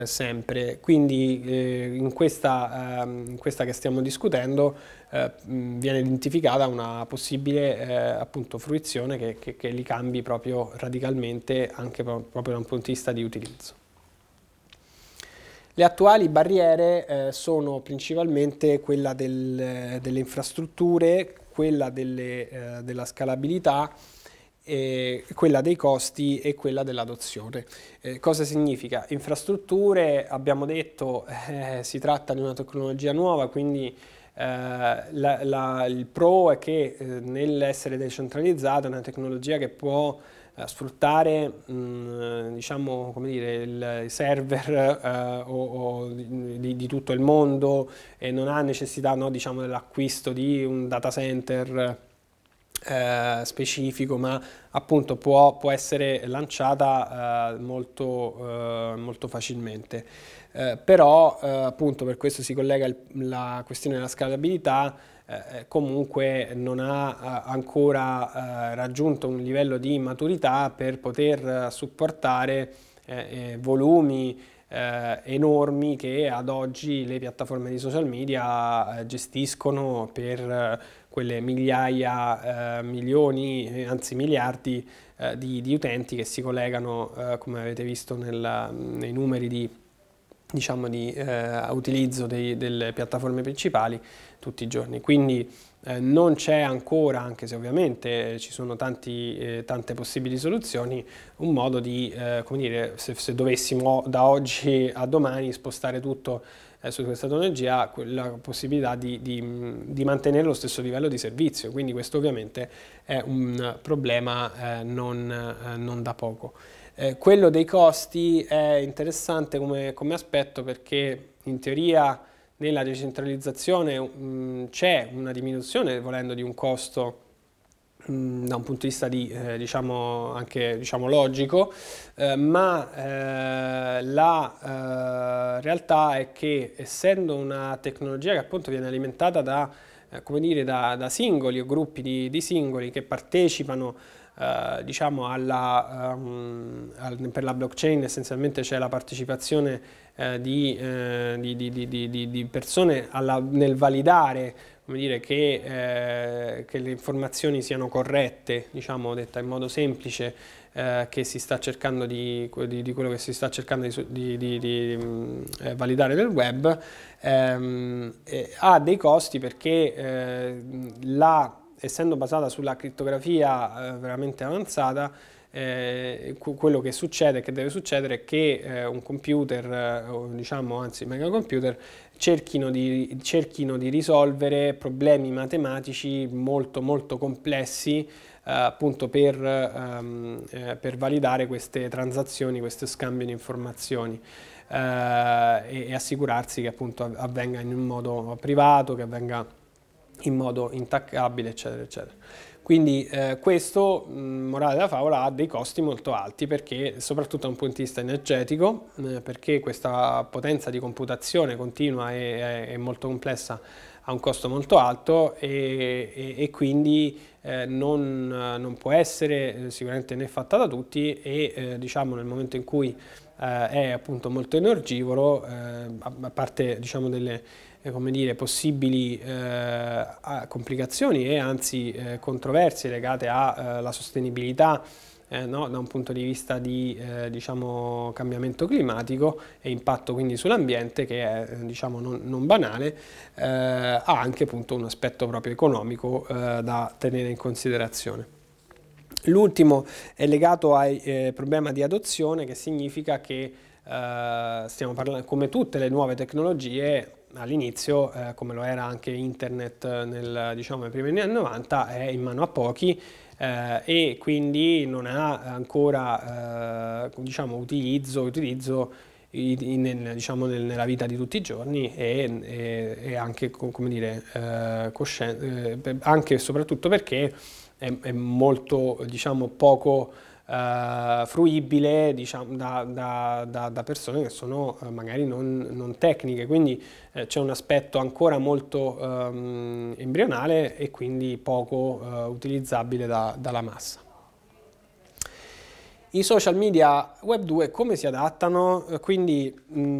sempre. Quindi in questa che stiamo discutendo viene identificata una possibile appunto fruizione che li cambi proprio radicalmente anche proprio da un punto di vista di utilizzo. Le attuali barriere sono principalmente quella delle infrastrutture, quella della scalabilità, quella dei costi e quella dell'adozione. Cosa significa? Infrastrutture, abbiamo detto, si tratta di una tecnologia nuova, quindi il pro è che nell'essere decentralizzata è una tecnologia che può sfruttare diciamo, come dire, i server di tutto il mondo e non ha necessità, no, diciamo, dell'acquisto di un data center specifico, ma appunto può essere lanciata molto facilmente. Però appunto per questo si collega la questione della scalabilità. Comunque non ha ancora raggiunto un livello di maturità per poter supportare volumi enormi che ad oggi le piattaforme di social media gestiscono per quelle migliaia, milioni, anzi miliardi di utenti che si collegano, come avete visto nei numeri diciamo, di utilizzo delle piattaforme principali tutti i giorni. Quindi non c'è ancora, anche se ovviamente ci sono tante possibili soluzioni, un modo di, come dire, se dovessimo da oggi a domani spostare tutto su questa tecnologia, la possibilità di mantenere lo stesso livello di servizio. Quindi questo ovviamente è un problema non da poco. Quello dei costi è interessante come aspetto perché in teoria nella decentralizzazione c'è una diminuzione, volendo, di un costo da un punto di vista diciamo, anche diciamo, logico, ma la realtà è che essendo una tecnologia che appunto viene alimentata come dire, da singoli o gruppi di singoli che partecipano diciamo per la blockchain essenzialmente c'è la partecipazione di persone nel validare, come dire, che le informazioni siano corrette, diciamo, detta in modo semplice, che si sta cercando di quello che si sta cercando di validare nel web, ha dei costi perché essendo basata sulla crittografia veramente avanzata, quello che succede, che deve succedere, è che un computer, diciamo anzi megacomputer, cerchino di risolvere problemi matematici molto complessi appunto per validare queste transazioni, questo scambio di informazioni. E assicurarsi che appunto avvenga in un modo privato, che avvenga in modo intaccabile, eccetera, eccetera. Quindi questo, morale della favola, ha dei costi molto alti perché, soprattutto da un punto di vista energetico, perché questa potenza di computazione continua e molto complessa ha un costo molto alto e quindi non può essere sicuramente né fatta da tutti e diciamo nel momento in cui è appunto molto energivoro, a parte diciamo delle come dire, possibili complicazioni e anzi controversie legate alla sostenibilità no, da un punto di vista di diciamo, cambiamento climatico e impatto quindi sull'ambiente, che è diciamo, non banale, ha anche appunto un aspetto proprio economico da tenere in considerazione. L'ultimo è legato al problema di adozione, che significa che stiamo parlando, come tutte le nuove tecnologie, all'inizio, come lo era anche internet diciamo, nei primi anni 90, è in mano a pochi e quindi non ha ancora diciamo, utilizzo diciamo, nella vita di tutti i giorni e anche, come dire, anche e soprattutto perché è molto, diciamo, poco fruibile, diciamo, da persone che sono magari non tecniche, quindi c'è un aspetto ancora molto embrionale e quindi poco utilizzabile dalla massa. I social media Web 2 come si adattano? Quindi